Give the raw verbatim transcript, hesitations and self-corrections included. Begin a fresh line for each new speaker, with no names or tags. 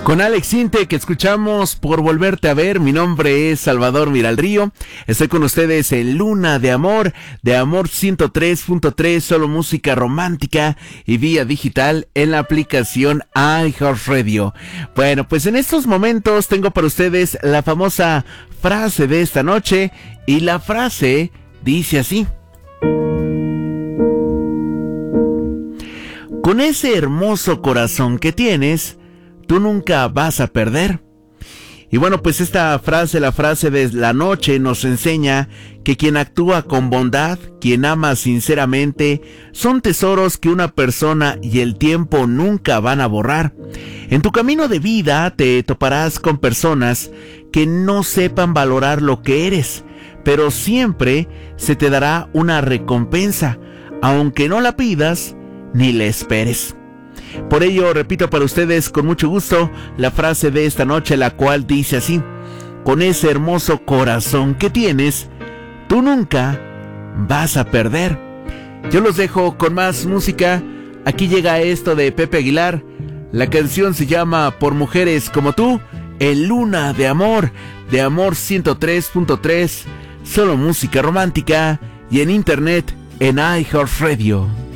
Con Alex Sinte, que escuchamos Por Volverte a Ver. Mi nombre es Salvador Miralrío. Estoy con ustedes en Luna de Amor, de Amor ciento tres punto tres, solo música romántica y vía digital en la aplicación iHeartRadio. Bueno, pues en estos momentos tengo para ustedes la famosa frase de esta noche, y la frase dice así: con ese hermoso corazón que tienes, tú nunca vas a perder. Y bueno, pues esta frase, la frase de la noche, nos enseña que quien actúa con bondad, quien ama sinceramente, son tesoros que una persona y el tiempo nunca van a borrar. En tu camino de vida te toparás con personas que no sepan valorar lo que eres, pero siempre se te dará una recompensa, aunque no la pidas ni la esperes. Por ello, repito para ustedes con mucho gusto la frase de esta noche, la cual dice así: con ese hermoso corazón que tienes, tú nunca vas a perder. Yo los dejo con más música. Aquí llega esto de Pepe Aguilar. La canción se llama Por Mujeres Como Tú, en Luna de Amor, de Amor ciento tres punto tres, solo música romántica, y en internet en iHeartRadio.